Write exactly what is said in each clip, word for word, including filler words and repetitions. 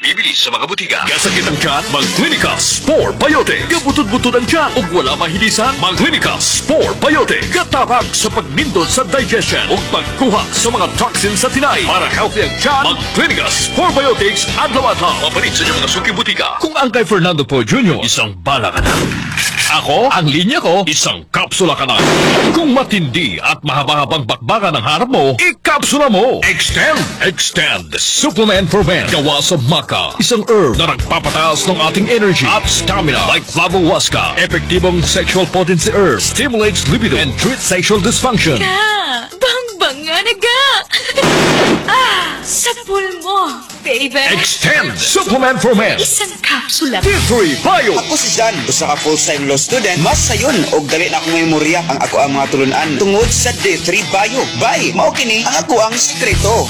Bibili sa mga butika. Gasakit ang tiyan, mag-Clinica Spore Biotic. Gabutod-butod ang tiyan ug wala mahilisan, mag-Clinica Spore Biotic. Katabang sa pagnindot sa digestion ug pagkuha sa mga toxins sa tinay. Para healthy ang tiyan, mag-Clinica Spore Biotics adlaw-adlaw. Mapalit sa mga suki butika. Kung ang kay Fernando Po Junior, isang bala ka na. Ako, ang linya ko, isang kapsula ka na. Kung matindi at mahaba-habang bakbakan ang harap mo, ikapsula mo. Extend, Extend, Supplement for Men. Gawa sa maca, isang herb na nagpapataas ng ating energy at stamina like flavohuasca. Epektibong sexual potency herb, stimulates libido and treats sexual dysfunction. Ka! Bang-bang nga na ga! Ah! Sa pool mo, baby! Extend, Supplement for Men. Isang kapsula. D three Bio. Ako si Jan, usa ka full-time law student. Mas sayon og dali na akong memorya ang ako ang mga tulunan tungod sa D three Bio. Bye, mao kini ang ako ang sekreto.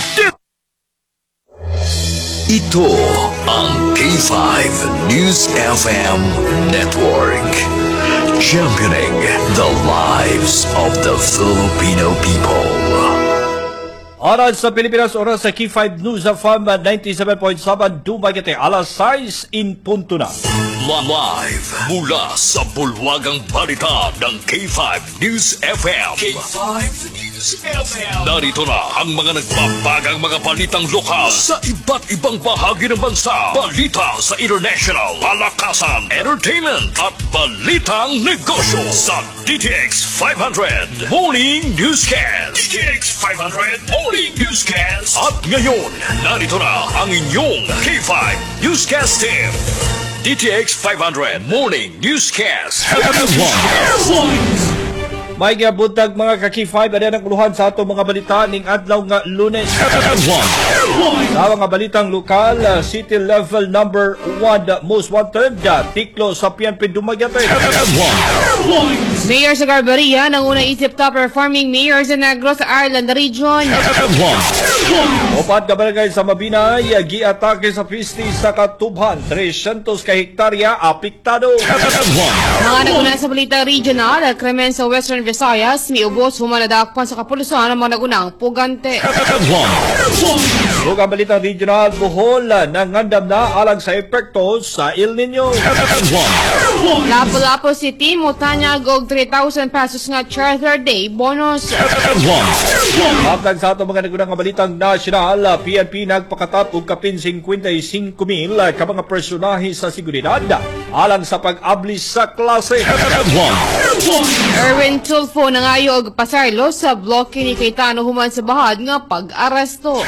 Ito ang K five News F M Network. Championing the lives of the Filipino people. Oras sa Pilipinas, oras sa K five News of F A M ninety-seven point seven Dumaguete, alas sais in punto na. Live mula sa bulwagang balita ng K five News F M. K five News F M. Narito na ang mga nagbabagang mga balitang lokal sa iba't ibang bahagi ng bansa. Balita sa international, palakasan, entertainment at balitang negosyo sa D T X five hundred Morning Newscast. D T X five hundred Morning Newscast. At ngayon, narito na ang inyong K five Newscast team. D T X five hundred Morning Newscast. May gabuntag mga ka-K five, ano ang kuluhan sa ato mga balita ning adlaw nga Lunes. Sa mga balitang lokal, uh, city level number one most wanted, uh, tiklo sa P N P Dumaguete. Mayor sa Garbaria, nang unang isip top performing mayor sa Negros Island Region. Upat ka barangay sa Mabinay, giatake sa pisti sa Katubhan, three hundred ka hektarya apektado. Mga naguna sa balitang regional, krimen sa Western Visayas, miubos humanadakpan sa kapulisan ng mga nagunang pugante. Ug ang balitang regional, Bohol, nangandam na alang sa epekto sa El Nino. Lapu-Lapu City, mutanyag og three thousand pesos nga charter day bonus. Habang sa ato mga nagunang nga balitang national, P N P nagpakatat og kapin fifty-five mil ka mga personahe sa seguridad alang sa pag-ablis sa klase. Erwin Tulfo nangayo og pasarlo sa bloke ni Cayetano human sa bahad nga pag-aresto.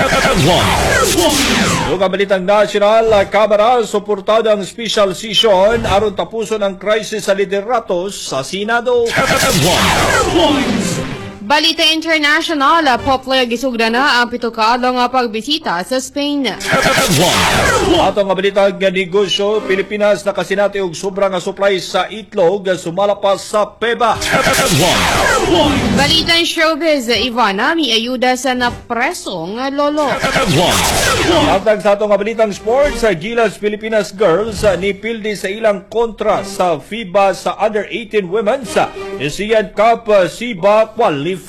Ug ang balitang national, Kamara suportado ang special session aron tapuson ang krisis sa lideratos sa Senado. Balita international, popular gisugda na ang pito ka adlaw nga pagbisita sa Spain. Ato nga balitang negosyo, Pilipinas nakasinati og sobra nga supply sa itlog sumalapas sa PEBA. Balitang showbiz, Ivana miayuda sa napreso nga lolo. Atang sa ato nga balitang sports, Gilas Pilipinas Girls nipildi sa ilang kontra sa FIBA sa Under eighteen Women's Asian Cup SIBA Qualifier.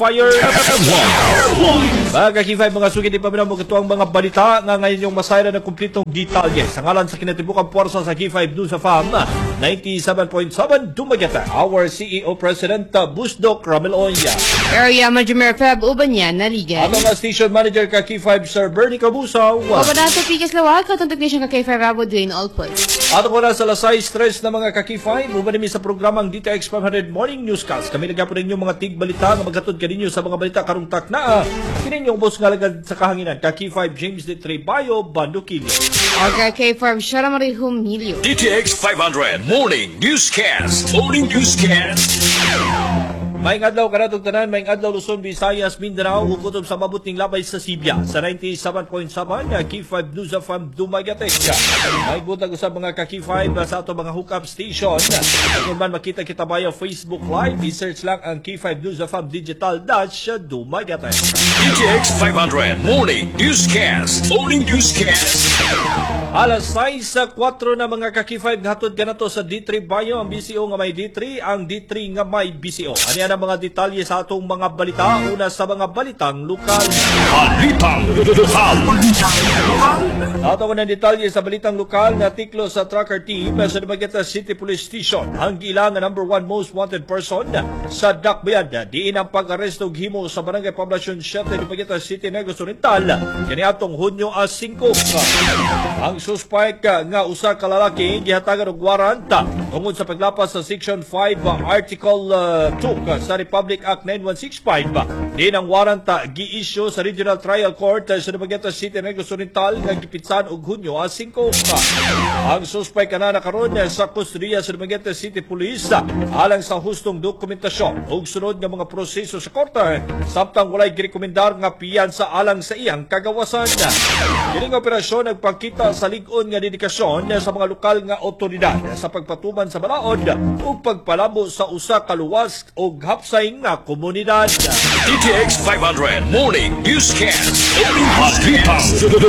Mga ka-K five, mga sugid di pa mo ito ang mga balita nga ngayon yung masaya na ng kumplitong detalye. Sa ngalan sa kinatibukang puwersa sa K five News of F A M ninety-seven point seven Dumaguete, our C E O President Busdok Ramelonya. Area Major Feb Ubanyan naligan. Ato nga Station Manager ka K five Sir Bernie Cabusaw. Pagpadato pikas lawag katong technician ka K five Rabo Dwayne Alpos. Ato ko na sa lasay stress na mga ka-K five, umanimi sa programang D T X five hundred Morning Newscast. Kami nagapon ninyo mga tig-balita nga maghatod kaninyo sa mga balita karong takna. Kininyong boss nga lagad sa kahanginan ka K five James D three Bayo Bandukilyo. Okay, K five Shara Marie Humilio. D T X five hundred Morning Newscast. Morning Newscast. Maing adlaw kanatong tanan, maing adlaw Luzon, Visayas, Mindanao, hukutob sa mabuting labay sa Sibya sa ninety-seven point seven K five News of F A M Dumaguete. May butag usab mga ka K five sa ato mga hookup station. Kung man makita kita via Facebook Live, i-search lang ang K five News of F A M Digital Dash Dumaguete. D T X five hundred Morning Newscast. Morning Newscast. Alas sais sa four na mga ka K five hatod kanato sa D three Bayo ang B C O nga may D three, ang D three nga may B C O. Ano ang mga detalye sa atong mga balita? Una sa mga balitang lokal. Balitang lokal. Ato ko ng detalye sa balitang lokal na tiklo sa tracker team sa Dumaguete City Police Station. Ang gilang number one most wanted person sa Dakbayan. Diin ang pag-aresto himo sa Barangay Poblacion seven Dumaguete City, Negros Oriental. Kaniadtong Hunyo a five. Ang suspect nga usa ka lalaki gihatagan og warranta tungod sa paglapas sa Section five Article uh, two sa Republic Act nine one six five. Diin ang warranta gi-issue sa Regional Trial Court sa Dumaguete City, Negros Oriental nga gipitsan og Hunyo a five. Ang suspect na nakaroon sa kustodiya sa Dumaguete City Police alang sa hustong dokumentasyon ug sunod nga mga proseso sa korte samtang walay girekomendar nga piyansa alang sa iyang kagawasan. Kining operasyon nagpakita sa lig-on nga dedikasyon sa mga lokal nga otoridad sa pagpatuman sa balaod ug pagpalabo sa usa ka luwas ug hapsay nga komunidad. D T X five hundred Morning Newscast. Balita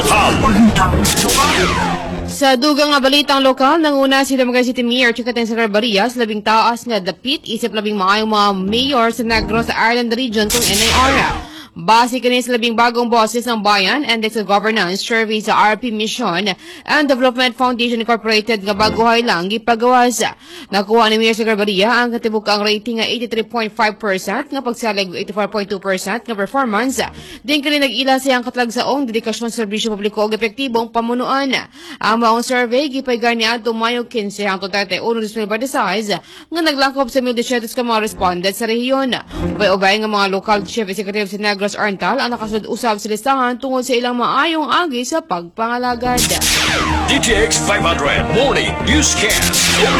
Sa dugang nga balitang lokal, nanguna si Dumaguete City Mayor Chikateng Sagrabarias, labing taas nga dapit, isip labing maayong mga mayor sa Negros sa Island Region kung N A R. Base kini sa labing bagong boses ng bayan, Index of Governance, survey sa R P Mission and Development Foundation Incorporated nga baguhay lang gipagawas. Nakuha ni Mayor Sagrabaria ang katibukang rating nga eighty-three point five percent nga pagsalig eighty-four point two percent nga performance. Din kini nag-ila siyang katlagsaong dedikasyon sa serbisyo publiko ug epektibong pamunuan. Ang maong survey gipaygar ni adto Mayo fifteen hangtod thirty-one December twenty-five nga naglakop sa one thousand ka mga respondent sa rehiyon. Ubay-ubay nga mga local chief executive sa Negros Oriental ang nakasunod usab sa listahan tungod sa ilang maayong agi sa pagpangalagad. D T X five hundred Morning Newscast.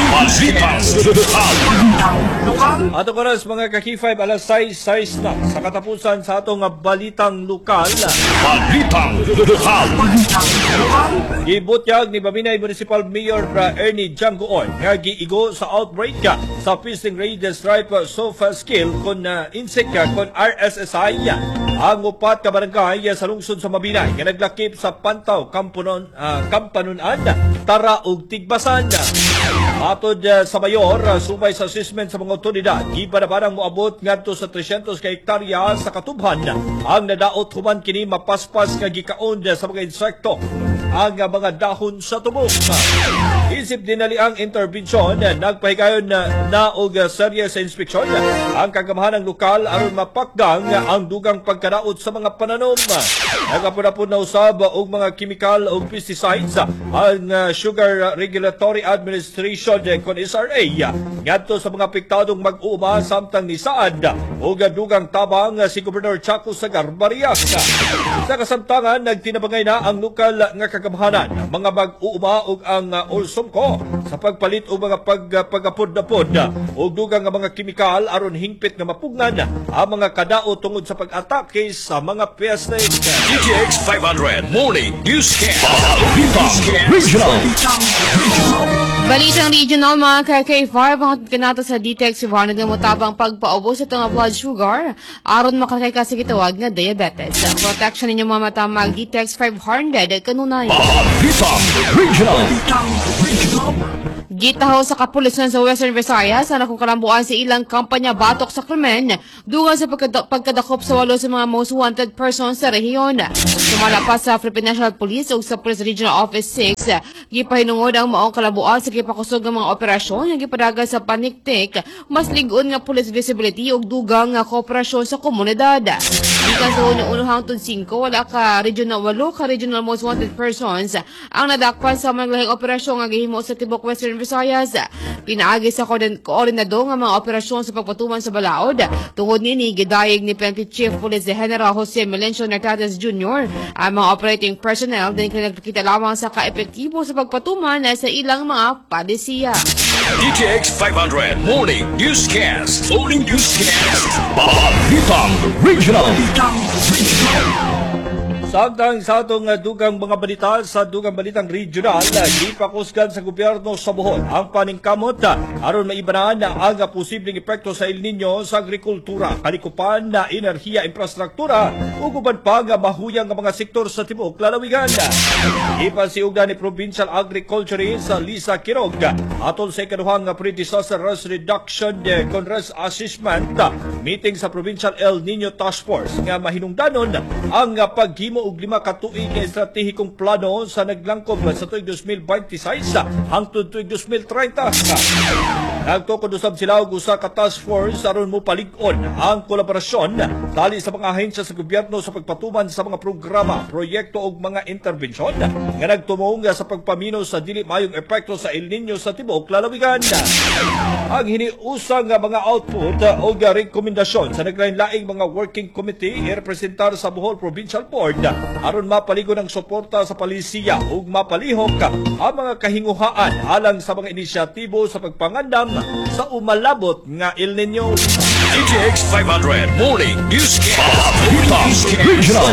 Ato ko ras mga kaki five alas six na sa katapusan sa atong balitang lokal. Balitang Gibutyag ni Babinay Municipal Mayor Ernie Jangoon nga giigo sa outbreak sa Pisting Radiant Stripe Sofa Skill kon uh, insect kon R S S I. Ang upat ka barangay sa lungsod sa Mabinay nga naglakip sa Pantaw, Kampunon, uh, Kampanunan, Tara ug Tigbasan. Matod uh, sa mayor, uh, subay sa assessment sa mga otoridad, gibanabanang moabot ngadto sa three hundred ka hektarya sa katubhan ang nadaot human kini mapaspas nga gikaon sa mga insekto ang uh, mga dahon sa tubok. Isip dinali ang intervention, nagpahigayon na, na og uh, serious inspeksyon ang kagamahanang lokal aron mapakgang ang dugang pagkadaot sa mga pananom. Nagapuna-puna usab og mga chemical o pesticides ang uh, Sugar Regulatory Administration kon S R A ngadto sa mga apektadong mag-uuma samtang ni Saad og dugang tabang si Gobernador Chaco Sagarbarias. Sa kasamtangan nagtinabangay na ang lokal nga kagamahanan mga mag-uuma og ang uh, Olsumco sa pagpalit og mga pag, uh, pagapod-napod og dugang nga mga chemical aron hingpit nga mapugnan ang mga kadaot tungod sa pag-atake sa mga peste. D T X five hundred Morning Newscast. Balitang Regional. Balitang regional mga ka K five ang kanata sa D T X five hundred nga motabang pagpaubos sa nga blood sugar aron makakay ka sa gitawag nga diabetes. Protection ninyo mga mata mag D T X five hundred kanunay. Balitang Regional. Gitaho sa kapulisan sa Western Visayas ang akong kalambuan sa ilang kampanya batok sa krimen dugang sa pagkada- pagkadakop sa walo sa mga most wanted persons sa rehiyon. Sumala pa sa Philippine National Police o sa Police Regional Office six, gipahinungod ang maong kalambuan sa gipakusog ng mga operasyon nga gipadagan sa paniktik, mas ligon nga police visibility o dugang nga kooperasyon sa komunidad. Gikan sa unang uno hangtod five, wala ka regional walo ka regional most wanted persons ang nadakpan sa mga lahing operasyon nga gihimo sa tibok Western Visayas. Pinaagi sa koordinador nga mga operasyon sa pagpatuman sa balaod. Tungod nini gidayeg ni P N P Chief Police General Jose Melencio Nartates Junior ang mga operating personnel din kaya nagpakita lamang sa kaepektibo sa pagpatuman sa ilang mga palisiya. D T X five hundred Morning Newscast. Morning Newscast. Balitang Regional. Samtang sa atong uh, dugang mga balita sa dugang balitang regional, uh, gipakusgan sa gobyerno sa Bohol ang paningkamot uh, aron maibanaan na ang uh, posibleng epekto sa El Nino sa agrikultura, kalikupan na enerhiya, infrastruktura ug uban pa nga mahuyang nga mga sektor sa tibuok lalawigan. Ipasiugdan ni Provincial Agriculturist uh, Lisa Kirog uh, atol sa ikaduhang uh, pre-disaster risk reduction uh, con risk assessment uh, meeting sa Provincial El Nino Task Force nga mahinungdanon ang uh, paghimo mahimo og lima ka tuig nga estratehikong plano sa naglangkob sa tuig two thousand twenty-six hangtod tuig two thousand thirty. Nagtukod usab sila og usa ka task force aron mo palig-on ang kolaborasyon tali sa mga ahensya sa gobyerno sa pagpatuman sa mga programa, proyekto ug mga interbensyon nga nagtumong sa pagpamino sa dili mayong epekto sa El Nino sa tibuok lalawigan. Ang hiniusang nga mga output o rekomendasyon sa naglain-laing mga working committee irepresentar sa Bohol Provincial Board aron mapaligon ang suporta sa palisiya ug mapalihok ang mga kahinguhaan alang sa mga inisyatibo sa pagpangandam sa umalabot nga El Nino. D T X five hundred Morning Newscast. Regional.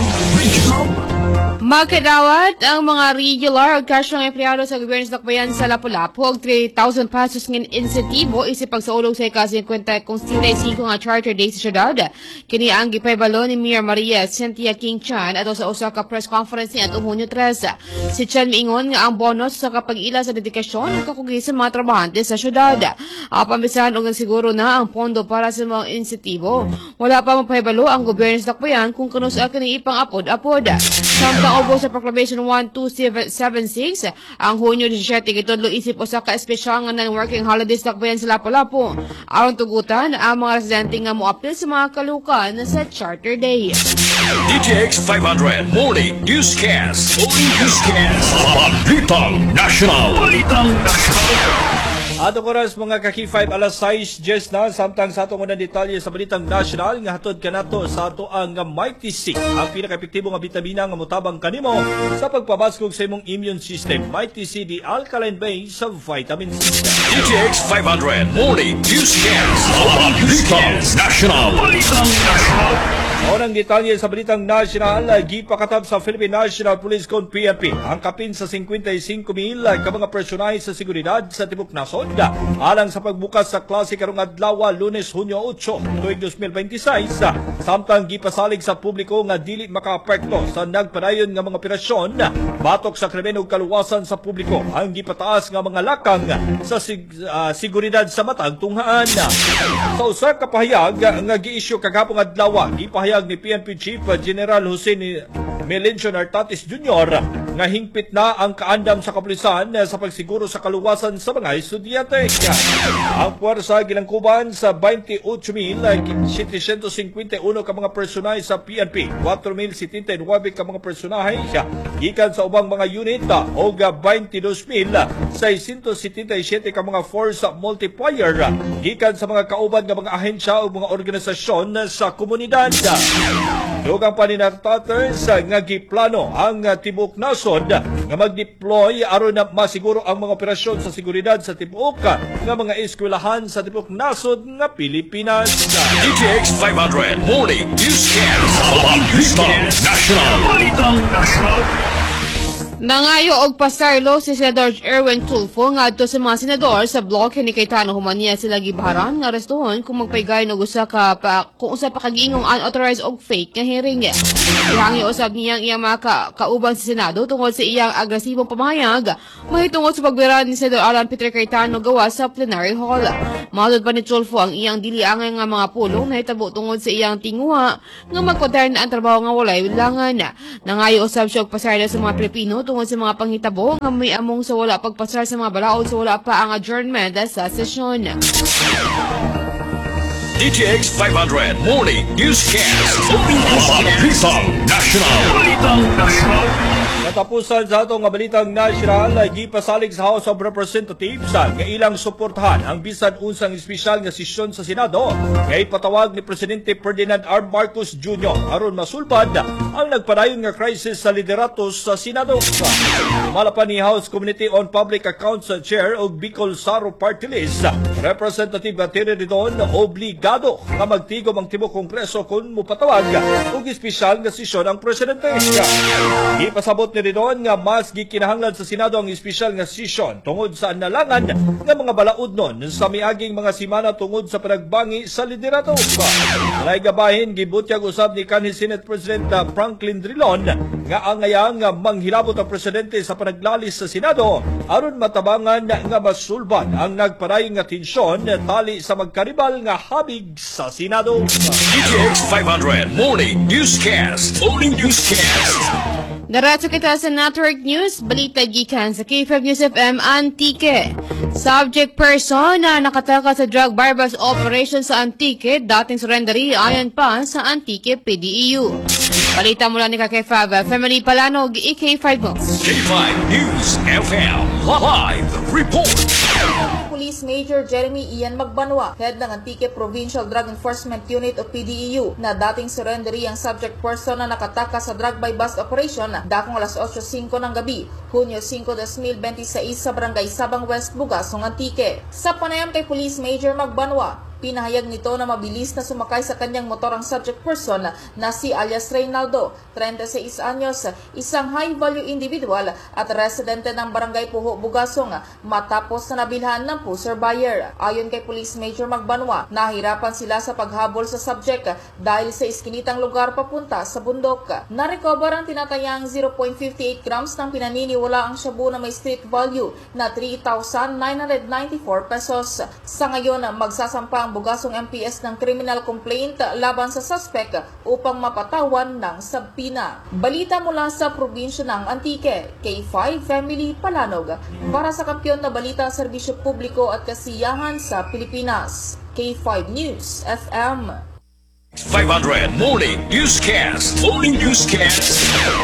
Magkadawat ang mga regular o kasyong empleyado sa gobyerno sa Dakbayan sa Lapu-Lapu og three thousand pesos ng insentibo isip pagsaulog sa ika-fifty kung fifty-five nga Charter Day sa syudad. Kini ang gipaybalo ni Mayor Maria Cynthia King Chan ato sa usa ka press conference niya atong Hunyo three. Si Chan miingon nga ang bonus sa kapag-ila sa dedikasyon ug kakugi sa mga trabahante sa syudad. Apambisan og siguro na ang pondo para sa mga insentibo. Wala pa mapaybalo ang gobyerno sa Dakbayan kung kuno sa kini ipang-apod-apod. Samtang ubo sa Proclamation one two seven six, ang Hunyo seventeen gitudlo isip usa ka espesyal nga non-working holidays Dakbayan sa Lapu-Lapu. Aron tugutan ang mga residente nga moapil sa mga kalukan sa Charter Day. D T X five hundred Morning Newscast. Morning Newscast. Balitang National. Balitang National. Ato oras mga kaki five alas sais Jess na samtang sa atong unang detalye sa Balitang National nga hatod kanato sa ato ang Mighty C, ang pinaka-epektibo nga bitamina nga motabang kanimo sa pagpabaskog sa imong immune system. Mighty C, the alkaline base of vitamin C. D T X five hundred Morning Newscast. Balitang National. Balitang National. Unang detalye sa Balitang National, gipakatab sa Philippine National Police Code P N P ang kapin sa fifty-five mil ka mga personahe sa seguridad sa tibok nasod alang sa pagbukas sa klase karong adlaw Lunes Hunyo eight tuig two thousand twenty-six. Samtang gipasalig sa publiko nga dili makaapekto sa nagpadayon nga mga operasyon batok sa krimen ug kaluwasan sa publiko ang gipataas nga mga lakang sa sig uh, seguridad sa matag tunghaan. Sa usa ka pahayag nga gi-issue kagahapon adlaw, gipahayag ni P N P Chief General Jose Melencio Nartatis Junior nga hingpit na ang kaandam sa kapulisan sa pagsiguro sa kaluwasan sa mga estudyante. Ang puwersa gilangkuban sa twenty-eight mil setecentos cincuenta y uno ka mga personahe sa P N P, four mil seventy-nine ka mga personahe gikan sa ubang mga unit o twenty-two mil seiscientos setenta y siete ka mga force multiplier gikan sa mga kauban nga mga ahensya o mga organisasyon sa komunidad. Dugang pa ni Nartatis nga giplano ang tibok nasod nga mag-deploy aron na masiguro ang mga operasyon sa seguridad sa tibok nga mga eskwelahan sa tibok nasod nga Pilipinas. D T X five hundred Morning Newscast. Balitang National. Balitang National. Nangayo og pasarlo si Senador Erwin Tulfo nga adto sa mga senador sa bloke ni Cayetano Humania sila gibaharan nga arestuhon kung magpaygay og usa ka pa, kung usa pa kagiingong unauthorized og fake nga hearing. Ihangyo usab niyang iyang mga ka, kauban sa Senado tungod sa iyang agresibong pamahayag mahitungod sa pagbira ni Senador Alan Peter Cayetano gawa sa plenary hall. Maudod pa ni Tulfo ang iyang diliangay nga mga pulong nahitabo tungod sa iyang tinguha nga magkwaterna ang trabaho nga walay wilangan. Nangayo usab siya og pasarlo sa mga Pilipino tungod sa mga panghitabo nga may among sa wala pagpasar sa mga balaod sa wala pa ang adjournment sa sesyon. D T X five hundred Morning Newscast. Balitang National. Balitang National. Katapusan sa atong Balitang National, gipasalig sa House of Representatives nga ilang suportahan ang bisan unsang espesyal nga sesyon sa Senado nga ipatawag ni Presidente Ferdinand R. Marcos Junior aron masulbad ang nagpadayon nga crisis sa lideratos sa Senado. Malapan ni House Committee on Public Accounts Chair og Bicol Saro Party List, Representative Terry Ridon, obligado nga magtigom ang tibok Kongreso kung mupatawag og espesyal nga sesyon ang Presidente. Ipasabot ni Ridon nga mas gikinahanglan sa Senado ang espesyal nga sesyon tungod sa analangan nga mga balaod nun sa miaging mga simana tungod sa panagbangi sa liderato. Walay gabahin gibutyag usab ni kanhi Senate President Franklin Drilon nga angayang nga manghilabot ang presidente sa panaglalis sa Senado aron matabangan nga masulbad ang nagpadayon nga tensyon operasyon tali sa magkaribal nga habig sa Senado. D T X five hundred Morning Newscast. Morning Newscast. Daratso kita sa Network News, balita gikan sa K five News F M Antique. Subject person na nakataka sa drug bypass operation sa Antique, dating surrenderi ayon pa sa Antique P D E U. Balita mula ni K five Family Palanog, E K five News. K five News F M Live Report. Police Major Jeremy Ian Magbanwa, head ng Antique Provincial Drug Enforcement Unit o P D E U, na dating surrenderi ang subject person na nakataka sa drug by bust operation dakong alas eight five ng gabi, Hunyo five, twenty twenty-six sa Barangay Sabang West, Bugasong, Antique. Sa panayam kay Police Major Magbanwa, pinahayag nito na mabilis na sumakay sa kanyang motor ang subject person na si alias Reynaldo, thirty-six anyos, isang high-value individual at residente ng Barangay Puho, Bugasong, matapos na nabilhan ng pusher buyer. Ayon kay Police Major Magbanwa, nahirapan sila sa paghabol sa subject dahil sa iskinitang lugar papunta sa bundok. Na-recover ang tinatayang zero point five eight grams ng pinaniniwala ang shabu na may street value na three thousand nine hundred ninety-four pesos. Sa ngayon, magsasampa ang Bugasong M P S ng criminal complaint laban sa suspect upang mapatawan ng sabpina. Balita mula sa probinsya ng Antique, K five Family Palanog, para sa kampiyon na balita, serbisyo publiko at kasiyahan sa Pilipinas. K five News F M. five hundred Morning Newscast. Morning Newscast.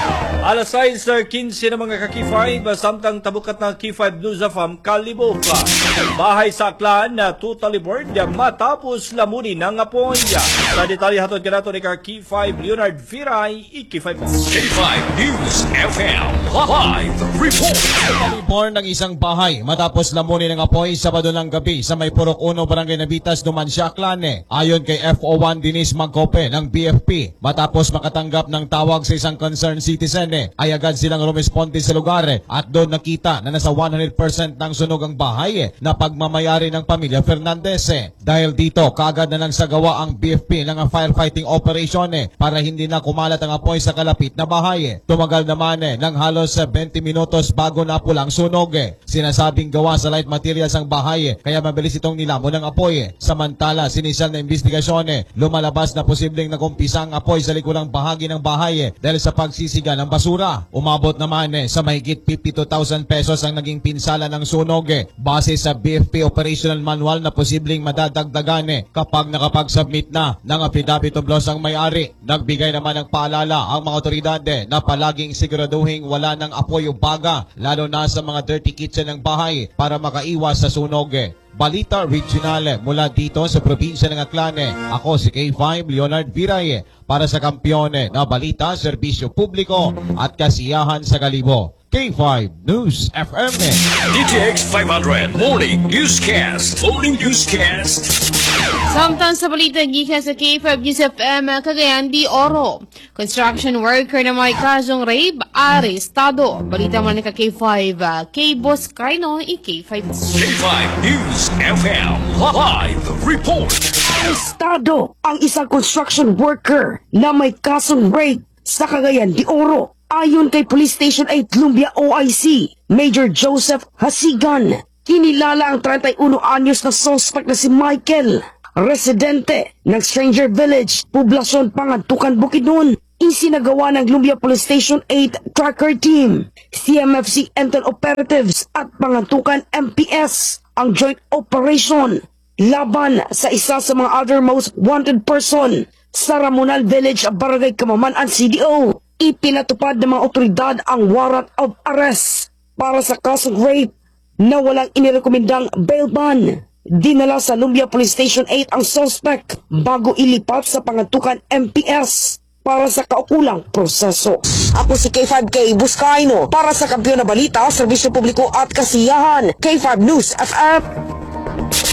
Alas sais quince ng mga ka-K five, samtang tabukat ng K five News F M Kalibo pa. Bahay sa Aklan na totally burned matapos lamunin ng apoy. Sa detalye hatod ka nato ni ka-K five Leonard Viray, E K five. K five News F M Live Report. Born ng isang bahay matapos lamunin ng apoy Sabado ng gabi sa may Purok uno, Barangay Navitas, Numancia, Aklan. Ayon kay F O one Denise Magcope ng B F P, matapos makatanggap ng tawag sa isang concerned citizen, ay agad silang rumisponde sa lugar at doon nakita na nasa one hundred percent ng sunog ang bahay na pagmamayari ng pamilya Fernandez. Dahil dito, kaagad na lang sagawa ang B F P ng firefighting operation para hindi na kumalat ang apoy sa kalapit na bahay. Tumagal naman ng halos twenty minutos bago napula ang sunog. Sinasabing gawa sa light materials ang bahay kaya mabilis itong nilamon ng apoy. Samantala, sinisal na investigasyon, lumalabas na posibleng nakumpisa ang apoy sa likurang bahagi ng bahay dahil sa pagsisiga ng basura. Umabot naman sa mahigit fifty-two thousand pesos ang naging pinsala ng sunog base sa B F P Operational Manual na posibleng madadagdagan kapag nakapag-submit na ng affidavit of loss ang may-ari. Nagbigay naman ng paalala ang mga otoridad na palaging siguraduhin wala ng apoy o baga lalo na sa mga dirty kitchen ng bahay para makaiwas sa sunog. Balita Regional mula dito sa probinsya ng Aklan. Ako si K five Leonard Viray para sa kampiyon na balita, serbisyo publiko at kasiyahan sa Kalibo. K five News F M. D T X five hundred Morning Newscast. Morning Newscast. Samtang sa balita gikan sa K five News F M, Cagayan de Oro, construction worker na may kasong rape, arestado. Balita mo ni ka K five, K Boss Kaino, i K five. K five News F M Live Report. Arestado ang isang construction worker na may kasong rape sa Cagayan de Oro. Ayon kay Police Station eight Lumbia O I C, Major Joseph Hasigan, kinilala ang thirty-one anyos na suspect na si Michael, residente ng Stranger Village, Poblasyon Pangantukan, Bukidnon. Isinagawa ng Lumbia Police Station eight Tracker Team, C M F C Intel Operatives at Pangantukan M P S ang joint operation laban sa isa sa mga other most wanted person sa Ramonal Village, Barangay Kamaman-an C D O. Ipinatupad ng mga otoridad ang warrant of arrest para sa kasong rape na walang inirekomendang bail bond. Dinala sa Lumbia Police Station eight ang suspect bago ilipat sa Pangantukan M P S para sa kaukulang proseso. Ako si K five K Buscaino para sa kampiyon na balita, serbisyo publiko at kasiyahan. K five News F M. D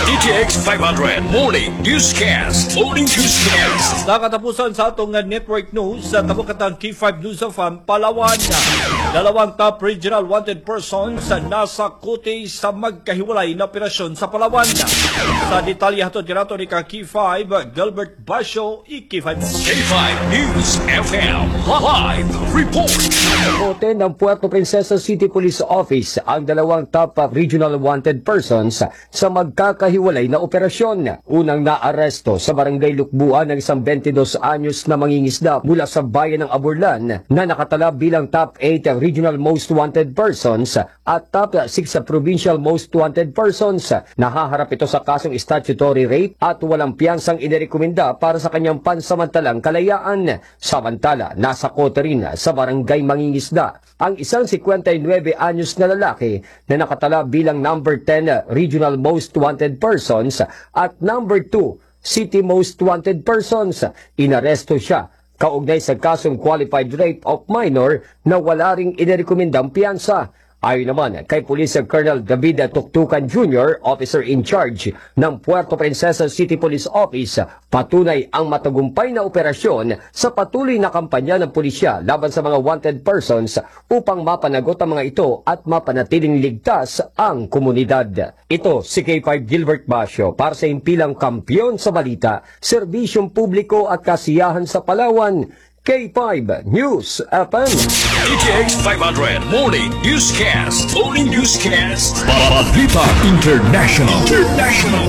D T X five hundred Morning Newscast. Morning Newscast. Nakatapusan sa atong nga network news sa tabukatan K five News of Am, Palawan. Dalawang top regional wanted persons nasa kuti sa magkahiwalay na operasyon sa Palawan. Sa detalye hatod kinato ni ka K five, Gilbert Basyo, i K five. K five News F M Live Report. Kote ng Puerto Princesa City Police Office ang dalawang top regional wanted persons sa magkakahiwalay na operasyon. Unang naaresto sa barangay Lukbuan ng isang twenty-dos anyos na mangingisda mula sa bayan ng Aburlan na nakatala bilang top eight regional most wanted persons at top six provincial most wanted persons. Nahaharap ito sa kasong statutory rape at walang piyansang inirekomenda para sa kanyang pansamantalang kalayaan. Samantala, nasa kote rin sa barangay Mangingisda ang isang fifty-nine anyos na lalaki na nakatala bilang number ten regional most wanted persons at number two city most wanted persons. Inaresto siya kaugnay sa kasong qualified rape of minor na wala ring inirekomendang piyansa. Ayon naman kay Police Colonel David Tuktukan Junior, Officer in Charge ng Puerto Princesa City Police Office, patunay ang matagumpay na operasyon sa patuloy na kampanya ng pulisya laban sa mga wanted persons upang mapanagot ang mga ito at mapanatiling ligtas ang komunidad. Ito si K five Gilbert Basyo para sa impilang kampiyon sa balita, serbisyong publiko at kasiyahan sa Palawan. K five News F M. D T X five hundred Morning Newscast. Morning Newscast. Balita International. International.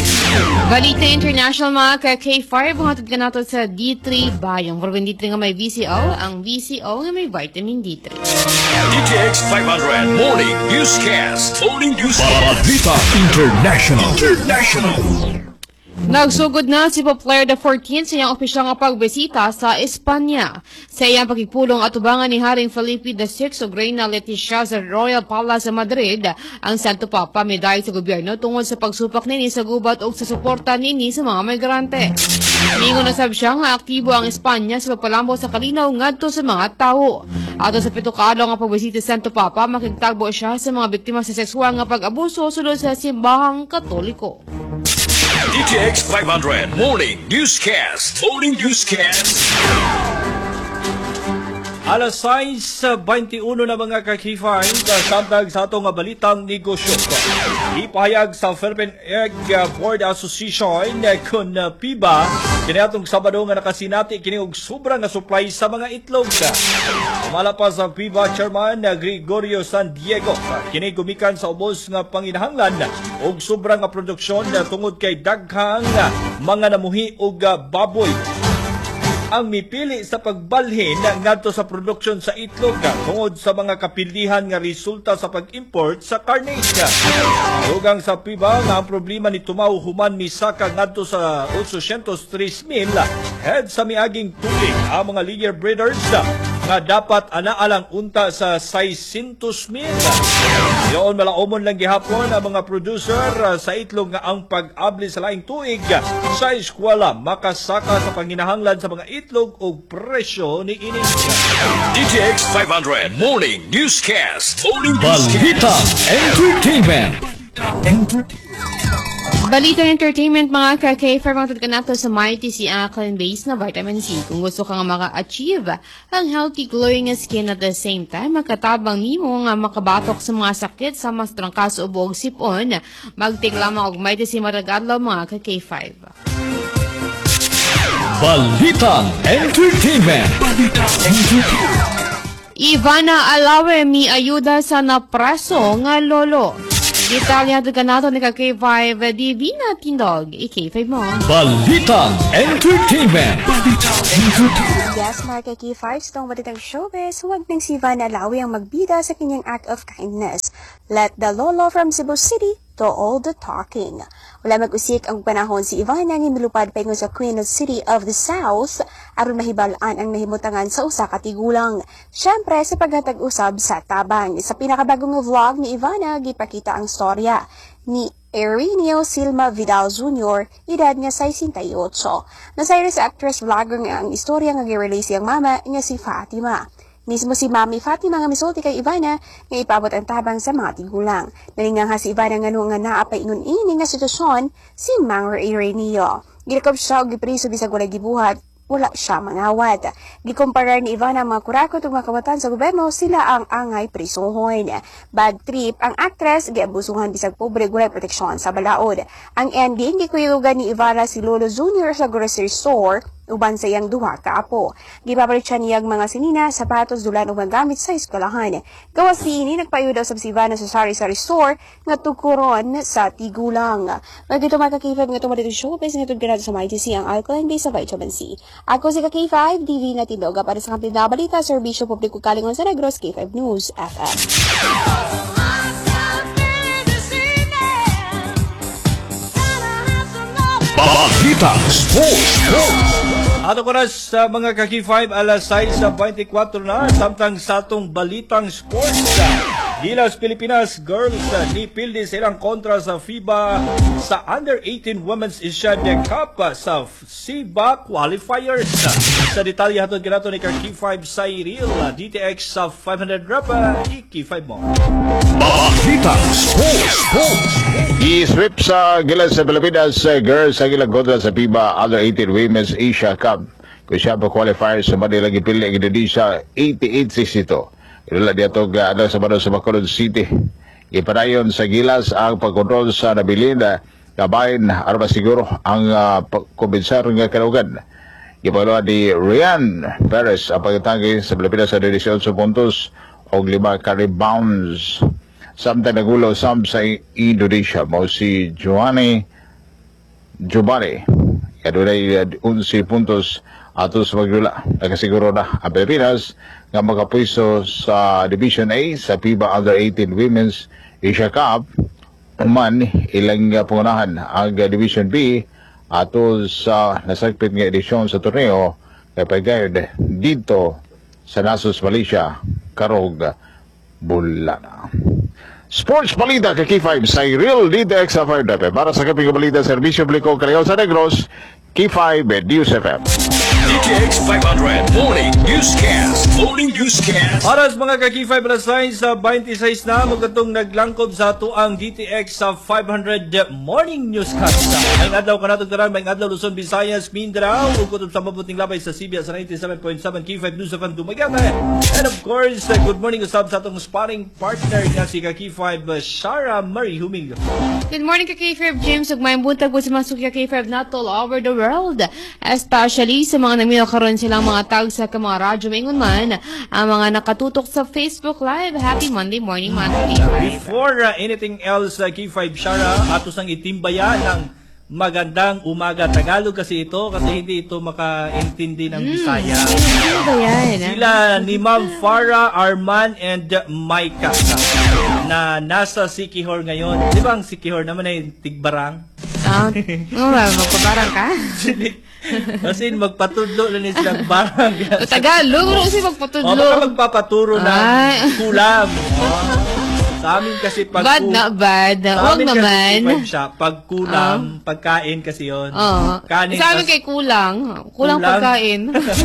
Balita International mga ka-K five, ang hatod ka nato sa D three Bayong. Proven D three nga may V C O, ang V C O nga may vitamin D three. D T X five hundred Morning Newscast. Morning Newscast. Balita International. International. Nagsugod na si Pope Leo the fourteenth sa iyang opisyal nga pagbisita sa Espanya. Sa iyang pagpulong atubangan ni Haring Felipe the sixth o Reina Letizia sa Royal Palace sa Madrid, ang Santo Papa medaya sa gobyerno tungod sa pagsupak nini sa gubat o sa suporta nini sa mga migrante. Mingon na sab siya nga aktibo ang Espanya sa pagpalambo sa kalinaw ngadto sa mga tao. Ato sa pitukalo nga pagbisita sa Santo Papa, makigtagbo siya sa mga biktima sa sexual nga pag-abuso sulod sa simbahang Katoliko. D T X five hundred Morning Newscast. Morning Newscast. Alas sais twenty-one na mga ka-K five, samtang sa atong balitang negosyo. Ipahayag sa Philippine Egg Board Association kun P I B A kini atong Sabado nga nakasinati kini og sobra nga supply sa mga itlog. Umala pa sa P I B A Chairman Gregorio San Diego, kini gumikan sa ubos nga panginahanglan og sobra nga produksyon tungod kay daghang mga namuhi og baboy ang mipili sa pagbalhin ngadto sa produksyon sa itlog tungod sa mga kapildihan nga resulta sa pag-import sa karne. Dugang sa P I B A nga ang problema ni tumaw human misaka ngadto sa eight hundred three mil head sa miaging tuig ang mga linear breeders nga dapat anaalang unta sa six hundred mil. Yoon malaumon lang gihapon ang mga producer sa itlog nga ang pag-abli sa laing tuig sa eskwela makasaka sa panginahanglan sa mga itlog o presyo ni ini. D T X five hundred Morning Newscast. Morning Balita Entertainment. Balita Entertainment mga ka-K five, matod ka nato sa Mighty si Aklan Base na vitamin C. Kung gusto ka nga maka-achieve ang healthy glowing skin at the same time, makatabang nimo nga makabatok sa mga sakit sa mas trangkas o buog sipon, mag-take lamang og Mighty si Maragadlaw mga ka-K five. Balita Entertainment. Ivana Alawe mi ayuda sa napreso nga lolo. Detalyado ka nato ni ka-K five, di binatindog, i-K five mo. Balita Entertainment. Yes, mga ka-K five, sa itong balitang showbiz, huwag nang si Ivana Alawi ang magbida sa kanyang act of kindness. Let the lolo from Cebu City do all the talking. Wala mag-usik ang panahon si Ivana nga milupad pa sa Queen City of the South aron mahibalaan ang nahimutangan sa usa ka tigulang. Syempre sa paghatag usab sa tabang. Sa pinakabagong vlog ni Ivana, gipakita ang storya ni Erinio Silma Vidal Junior, edad nga sixty-eight. Nasayri sa actress vlogger nga ang istorya nga gi-release ang mama nga si Fatima. Mismo si Mami Fatima nga misulti kay Ivana nga ipabot ang tabang sa mga tigulang. Nalingang ha si Ivana nga nung nga naapay ingon ini nga sitwasyon si Mang Ray Renio. Gilakop siya og gipriso bisag walay gibuhat. Wala siya mangawat. Gikumparar ni Ivana ang mga kurakot ug mga kawatan sa gobyerno, sila ang angay prisohon. Bad trip, ang actress giabusuhan bisag pobre gulay proteksyon sa balaod. Ang ending, gikuyugan ni Ivana si Lolo Junior sa grocery store uban sa iyang duha ka apo. Gipapalit siya niyang mga sinina, sapatos, dulan ug mga gamit sa eskwelahan. Gawas ni ini nagpayo daw sa si Ivana sa sari-sari store nga tukuron sa tigulang. Magito mga kakifab nga tumadito show, pwes nga tudgan natin sa M I T C ang alkaline base sa vitamin C. Ako si K five, T V na Tindoga para sa kampin na balita, Serbisyo Publiko Kalingon sa Negros, K five News F M. Balita Sports. Ato ko na sa mga Kaki five, alas sais sa twenty-four na, samtang sa atong balitang sports. Gilas Pilipinas Girls ni pildi silang kontra sa FIBA sa Under eighteen Women's Asian Cup sa FIBA qualifiers. Sa detalye hatod kinato ni Kaki five sa Iril, D T X sa five hundred rep, Kaki five mo. Balita Sports. I-sweep sa Gilas sa Pilipinas Girls sa gilang kontra sa FIBA Under eighteen Women's Asia Cup. Kung siya pa qualifiers sa Manila gipili ang Indonesia eighty-eight sixty-two. Ilala diya itong uh, sa Manila sa Bacolod City. Ipadayon sa Gilas ang pagkontrol sa nabilin na kabayan arba siguro ang uh, kumbensar ng kalugan. Ipadayon ni Rian Perez ang pagtangi sa Pilipinas sa twenty-one puntos o lima ka-rebounds. Samtang nagulo sam sa Indonesia mo si Giovanni Giovanni. Kadunay eleven puntos atos maglula. Nakasiguro na ang Pilipinas nga makapwiso sa Division A sa FIBA Under eighteen Women's Asia Cup. Man, ilang pungunahan ang Division B ato sa nasagpit nga edisyon sa torneo kay pagayod dito sa Nasos, Malaysia, karog bulana. Sports Balita Kaki five sa Real D T X F M. Para sa kaping balita, Serbisyo Publiko Kalingon sa Negros, K five News F M. D T X five hundred Morning Newscast. Morning Newscast. Para sa mga Kaki five alas sais sa twenty-six na, magatong naglangkob sa tuang D T X sa five hundred Morning Newscast. May adlaw ka natong taran, may adlaw Luzon, Visayas, Mindanao, ug sa mabuting labay sa Sibia sa ninety-seven point seven K five News of Dumaguete. And of course, uh, good morning usab sa atong sparring partner nga si Kaki five, uh, Shara Marie Humingo. Good morning ka K five James, ug may buntag po sa mga sukya K five not all over the world. Especially sa mga namino karon silang mga tag sa mga radyo maingon man ang mga nakatutok sa Facebook Live. Happy Monday morning mga K five. Before uh, anything else, uh, K five Shara, atos ang itimbaya ng magandang umaga. Tagalog kasi ito kasi hindi ito makaintindi ng Bisaya. Ano ba yan? Sila ni Ma'am Farah, Arman, and Micah na nasa Sikihor ngayon. Di ba ang Sikihor naman ay tigbarang? Ah, oh, magpabarang ka? Kasi magpatudlo na niya silang barang. Tagalog, ano kasi O, magpatudlo? baka magpapaturo ng Ay. kulam. O, sa amin kasi pag... Bad na bad. Sa Huwag amin naman. kasi siya, pag kulam, pagkain kasi yun. Oo. Kanin, Sa amin tas- kay kulang. Kulang, Kulang? pagkain.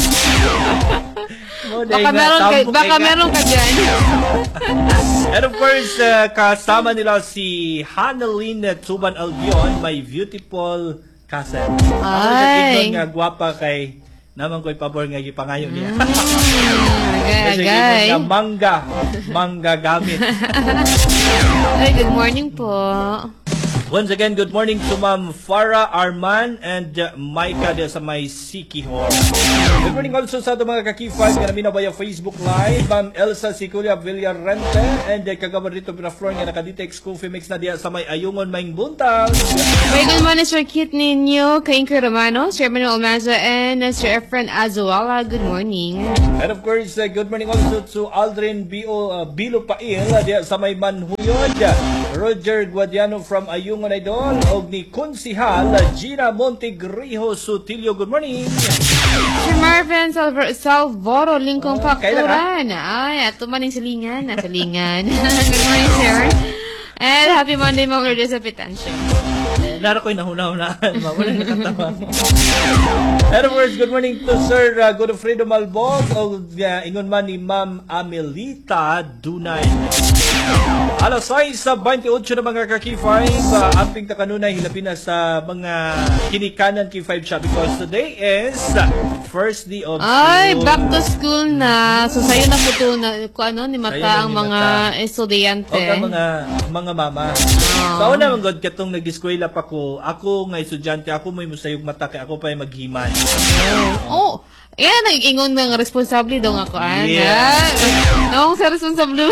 Oh, baka dahil nga, meron ka, tambok baka ay nga. meron ka dyan. And of course, uh, kasama nila si Hannelyn Tuban Albion, may beautiful cousin. Ako Ay. nagiging nga gwapa kay naman ko'y pabor nga gipangayo niya. Agay, Kasi agay. nga mangga, mangga gamit. Ay, good morning po. Once again, good morning to Ma'am Farah, Arman, and uh, Micah de sa may Sikihor. Good morning also sa ato mga kakifag nga namin na via Facebook Live, Ma'am Elsa Siculia Villarrente, and uh, kagabar dito pinafloor nga nakaditex coffee mix na diya sa may Ayungon, Maing Buntag. May good morning, Sir Kit Ninyo, kay Inky Romano, Sir Manuel Almanza, and uh, Sir Efren Azuala. Good morning. And of course, uh, good morning also to Aldrin B O uh, Bilo Pail uh, diya sa may Manhuyod, Roger Guadiano from Ayungon Idol, og ni Konsihal Gina Montegrijo Sutilio. Good morning. Sir Marvin Salv- Salvoro, Lincoln Oh, kailan Facturan. Ay, ato man yung silingan. Ah, silingan. Good morning, sir. And happy Monday, Ma'am Lourdes sa Pitansyo. Nara ko'y nahuna-hunaan. Mawala na katawa. And of course, good morning to Sir uh, Godofredo Malbog o uh, ingon man ni Ma'am Amelita Dunay. Alas sais sa twenty-eight na mga ka-Key five, uh, amping takanunay hilapin na sa mga kinikanan Key five siya because today is uh, first day of Ay, school. back to school na. So, sa'yo na po ito na, kung ano, ni Sa'yo Mata na ang ni mga Mata. estudyante. O ka mga mga mama. Sa una man god katong nag-eskwela pa ko, ako nga estudyante, ako may musayog mata kay ako pa ay maghiman. Oh, yan, nag-ingon ng responsable daw nga ko. Yeah. Noong sa responsable.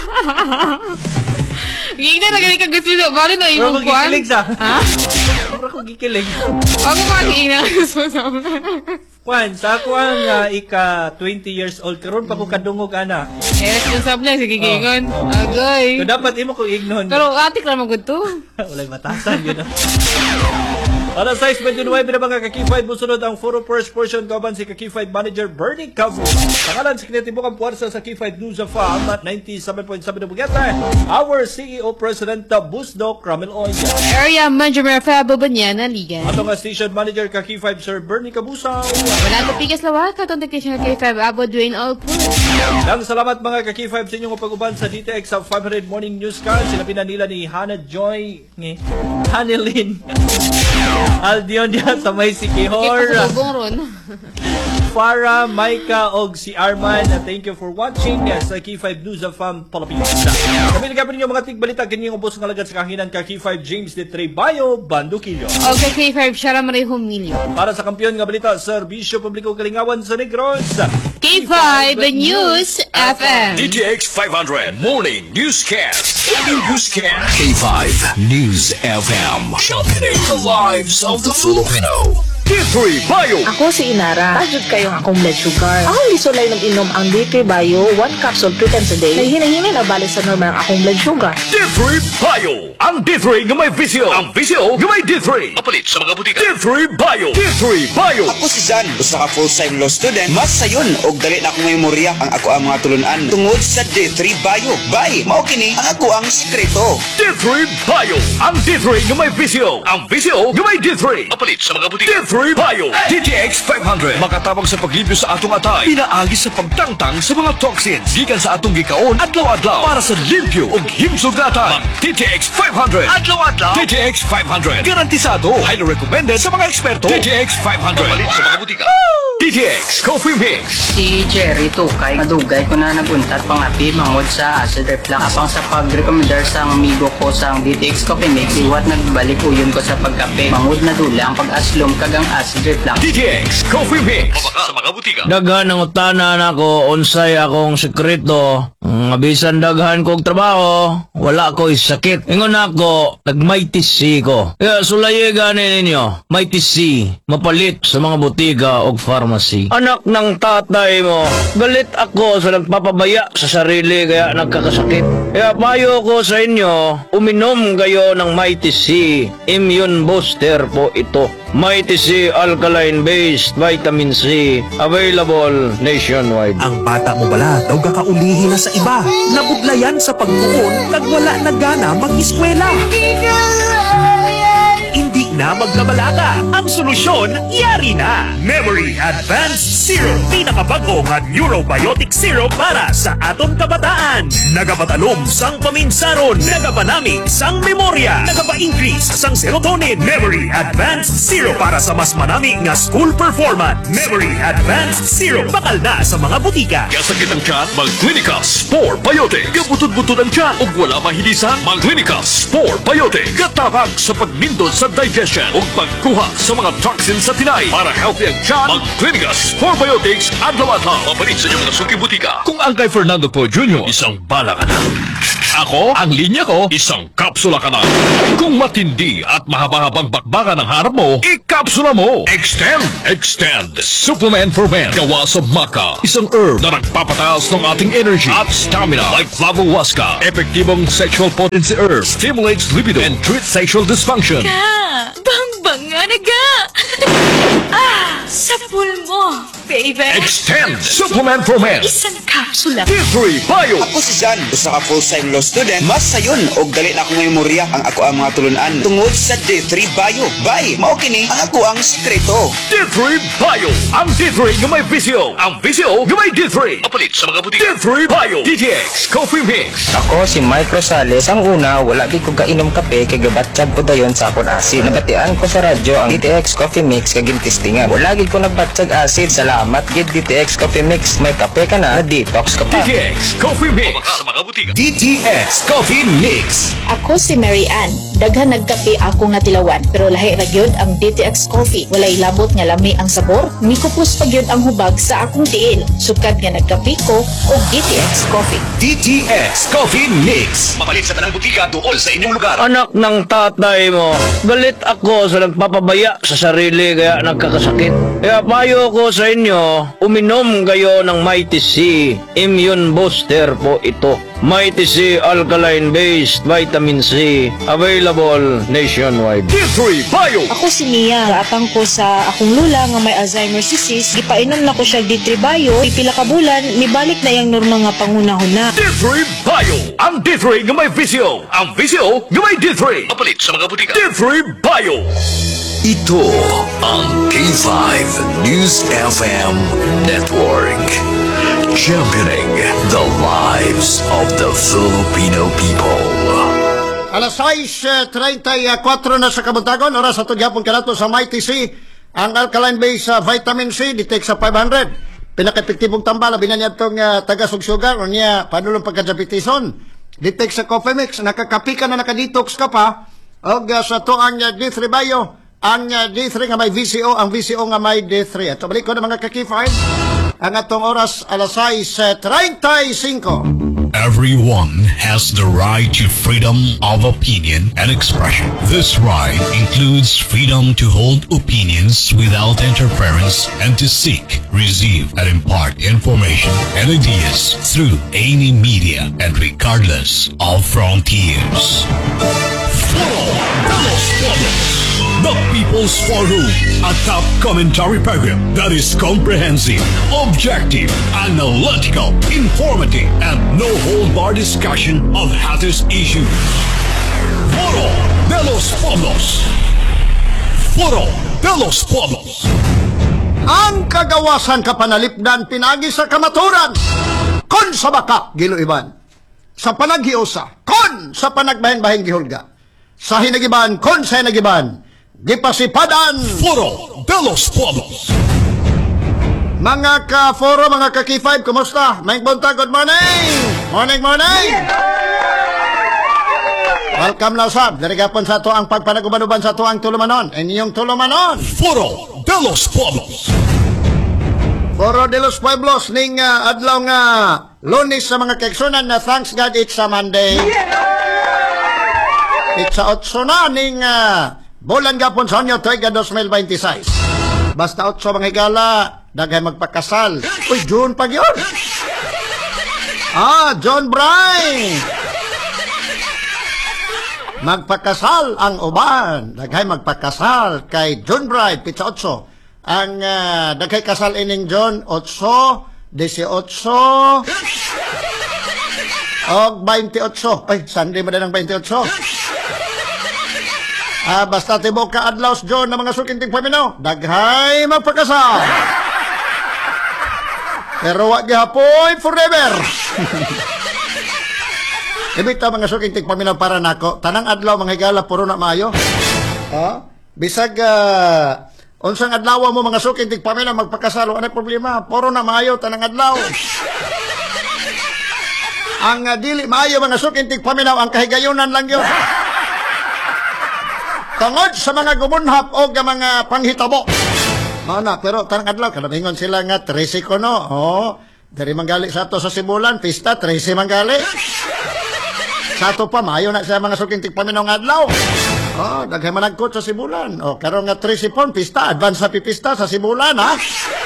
Giging na nagaling kang gusto nyo. Bali na Pero imong kuhan. gikilig sa. Ha? Pero ako gikilig. Ako pa giging na responsable. Kwan, sa ako ang uh, ika twenty years old, karon pa ko kadungog ana. Eh, responsable lang. Sige, gingon. Oh, oh. Agay. So dapat imo ko ignon. Pero atik lang magod to. Walay matasan yun. Alas sais twenty-nine na mga ka-Key five musunod ang photo first portion kauban si ka-Key five manager Bernie Cabo. Pangalan sa kinatibukang puwersa sa Key five News of Farm at ninety-seven point seven na Bugata. Our C E O President Busdo Cramel Oya. Area Manager Fabo Banyana Liga. Ato nga station manager ka-Key five Sir Bernie Cabusaw. Wala na pikas lawak. Katong technician K five Abo Dwayne Alpur. Lang salamat mga ka-Key five sa inyong pag-uban sa D T X sa five hundred Morning Newscast. Sinapinan nila ni Hannah Joy, ni Hanelin Aldion diyan sa may Sikihor. Ipasubong ron. Farah, Maika, og si Arman. Thank you for watching yes, sa Key five News of um, Pilipinas. Kami nagkapin ninyo mga tigbalita kanyang ubos ng alagad sa kahinan ka Key five James de Trebayo, Bandukillo. Okay, K five Shara Marie Humilio. Para sa kampiyon nga balita, Serbisyo Publiko Kalingawan sa Negros. K five News F M. D T X five hundred Morning Newscast. Newscast. K five News F M. Sharpening the lives of the Filipino. D three Bio. Ako si Inara. Tajud kayong akong blood sugar. Ako lisolay nag-inom ang D three Bio, one capsule three times a day. Nahihinahinay na balik sa normal ang akong blood sugar. D three Bio. Ang D three nga may visyo. Ang visyo nga may D three. Kapalit sa mga butika. D three Bio. D three Bio. Ako si Zan, usa ka full-time law student. Mas sayon og dali na akong memorya ang ako ang mga tulunan tungod sa D three Bio. Bay, mao kini ang ako ang sekreto. D three Bio. Ang D three nga may visyo. Ang visyo nga may D three. Kapalit sa mga butika. D three Bio. D T X five hundred. Makatabang sa paglibyo sa atong atay. Pinaagi sa pagtangtang sa mga toxins. Gikan sa atong gikaon adlaw-adlaw para sa limpyo ug himsugatan. D T X five hundred. Adlaw-adlaw. D T X five hundred. Garantisado. Highly recommended sa mga eksperto. D T X five hundred. Kapalit sa mga butika. D T X Coffee Mix. Si Jerry Tukay, madugay ko na naguntat pangapi mangod sa acid reflux. Apang sa pag-recommendar sa amigo ko sa D T X Coffee Mix, iwat nagbalik uyon ko sa pagkape. Mangod na dula ang pag-aslom kagang acid reflux. D T X Coffee Mix. Mabaka sa mga butika. Daghan ang utanan ako, unsay akong sekreto. Nga bisan daghan kog trabaho, wala ko sakit. Ingon ako, nagmaytisi ko. Kaya sulaye gani ninyo, maytisi, mapalit sa mga butika o pharmacy. Anak ng tatay mo, galit ako sa nagpapabaya sa sarili kaya nagkakasakit. Kaya payo ko sa inyo, uminom kayo ng maytisi. Immune booster po ito. Maytisi alkaline-based vitamin C, available nationwide. Ang bata mo bala daw kakaulihin na sa iba. Nabudlayan sa pagtuon, nagwala na gana mag-eskwela. Hindi na magkabalaga. Ang solusyon, yari na. Memory Advanced Syrup. Pinakabago nga neurobiotic syrup para sa atong kabataan. Nagapatalom sang paminsaron. Nagapanami sang memorya. Nagapa-increase sang serotonin. Memory Advanced Syrup para sa mas manami nga school performance. Memory Advanced Syrup. Bakal na sa mga butika. Kasakit ang tiyan, mag-Clinica Spore Biotic. Gabutod-butod ang tiyan ug wala mahilisan, mag-Clinica Spore Biotic. Katabang sa pagmindot sa digestion ug pagkuha sa mga toxins sa tinay. Para healthy ang tiyan, mag-Clinica Spore Biotics adlaw-adlaw. Mapalit sa inyong mga suki butika. Kung ang kay Fernando po Junior, isang bala ka na. Ako, ang linya ko, isang kapsula ka na. Kung matindi at mahaba-habang bakbakan ang harap mo, ikapsula mo. Extend, Extend. Supplement for men. Gawa sa maca. Isang herb na nagpapataas ng ating energy at stamina like Flavowaska. Epektibong sexual potency herb. Stimulates libido and treats sexual dysfunction. Ka! Bang-banga na ga! Ah! Sapul mo! baby. Extend Supplement for Men. Isang kapsula. D three Bio. Ako si Jan, usa ka full-time law student. Mas sayon og dali na ako memorya ang ako ang mga tulunan tungod sa D three Bio. Bay, mao kini ang ako ang sekreto. D three Bio. Ang D three nga may visio. Ang visio nga may D three. Mapalit sa mga butika. D three Bio. D T X Coffee Mix. Ako si Mike Rosales. Ang una, wala di ko kainom kape kay gabatsyag ko dayon sa akon asid. Nabatian ko sa radyo ang D T X Coffee Mix kay gintistingan. Wala gid ko nagbatsyag asid. Salamat gid D T X Coffee Mix. May kape ka na, detox ka D pa. T X Coffee Mix. Sa mga butika. D T X Coffee Mix. Ako si Mary Ann. Daghan nagkape ako nga tilawan, pero lahi ra gyud ang D T X Coffee. Walay labot nga lami ang sabor, mikupos pa gyud ang hubag sa akong tiil. Sukad nga nagkape ko og D T X Coffee. D T X Coffee Mix. Mapalit sa tanang butika tuol sa inyong lugar. Anak ng tatay mo, galit ako sa nagpapabaya sa sarili kaya nagkakasakit. Kaya payo ko sa inyo, uminom kayo ng Mighty C. Immune Booster po ito. Mighty C Alkaline-based Vitamin C. Available nationwide. D three Bio. Ako si Mia, gaatang ko sa akong lula nga may Alzheimer's disease. Gipainom na ko siya D three Bio, pipila ka bulan, nibalik na yung normal nga pangunahon na. D three Bio. Ang D three nga may visio. Ang visio nga may D three. Mapalit sa mga butika. D three Bio. Ito ang K five News F M Network. Championing the lives of the Filipino people. Alas sais treinta y cuatro na sa kabuntagon, oras sa tugyapon kanato sa Mighty C, ang alkaline-based uh, vitamin C, detect sa five hundred. Pinaka-epektibong tambal, labi na niya itong uh, taga-sugsugar, o niya panulong pagka-diabetison. Detect sa coffee mix, nakakapi ka na nakadetox ka pa, o uh, sa to ang uh, D three Bio, ang uh, D three nga may V C O, ang V C O nga may D three. At balik ko na mga kakifine, ang atong oras alas sais treinta y cinco. Everyone has the right to freedom of opinion and expression. This right includes freedom to hold opinions without interference and to seek, receive, and impart information and ideas through any media and regardless of frontiers. The People's Forum, a top commentary program that is comprehensive, objective, analytical, informative, and no-hold-bar discussion of hottest issues. Foro de los Pueblos. Foro de los Pueblos. Ang kagawasan kapanalipdan pinagi sa kamaturan, kon sa baka giluiban, sa panaghiusa, kon sa panagbahin-bahin gihulga, sa hinagiban, kon sa hinagiban, gipasipadan Foro de los Pueblos. Mga ka-foro, mga ka-K five, kumusta? Maing bunta, good morning! Morning, morning! Welcome na usab. Darigapon sa to ang pagpanagubanuban sa to ang tulumanon. Inyong tulumanon. Foro de los Pueblos. Foro de los Pueblos ning uh, adlaw nga Lunes sa mga kaigsunan na thanks God it's a Monday. It's a otso na ning uh, bulan gapon sa onyo tuig twenty twenty-six. Basta otso mga higala, daghay magpakasal. Uy, June pag yun. Ah, John Bray. Magpakasal ang uban. Daghay magpakasal kay John Bray, pizza otso. Ang uh, daghay kasal ining John, otso, eighteen, og twenty-eight. Ay, Sunday ba na ng twenty-eight? Ah, basta tibok ka adlaws John na mga sukinting paminaw, daghay magpakasal. Pero wag gihapon forever. Ibita mga sukinting paminaw para nako, tanang adlaw mga higala puro na maayo. Ha? Bisag uh, unsang adlaw mo mga sukinting paminaw magpakasal, ano problema? Puro na maayo tanang adlaw. Ang uh, dili maayo mga sukinting paminaw ang kahigayunan lang yun. Tungod sa mga gumunhap o mga panghitabo. No, na, pero tanang adlaw, kalamingon sila nga, trese ko no. Oh, dari manggali sa to sa Sibulan, pista, trese manggali. Sa to pa, mayo na siya mga sukintik paminong adlaw. Oh, daghay managkot sa Sibulan. Oh, karon nga trese pon, pista, advance sa pipista sa Sibulan, ha?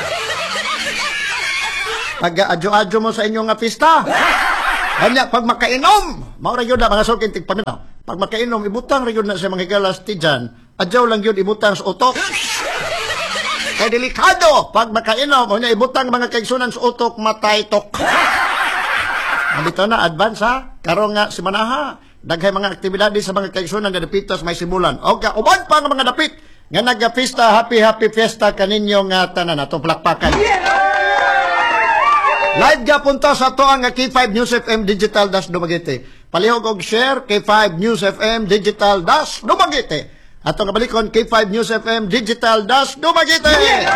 Pag-adyo-adyo mo sa inyong nga pista. Kanya, pag makainom, maura yun na mga sukintik paminaw. Pag makainom, ibutang rin yun na sa mga higalas ti dyan. Adyaw lang yun, ibutang sa utok. Kay delikado pag makainom o niya ibutang mga kaigsunan sa utok mataytok. Nandito na advance ha. Karong nga si Manaha daghay mga aktibidades sa mga kaigsunan nga dapitas may simulan. O ka uban pa nga mga dapit nga nagapista happy happy fiesta kaninyo nga tanan atong plakpakan. Live gapunta sa to ang K five News F M Digital Dash Dumaguete. Palihog og share K five News F M Digital Dash Dumaguete. Atong kabalikon K five News F M Digital Dash Dumaguete.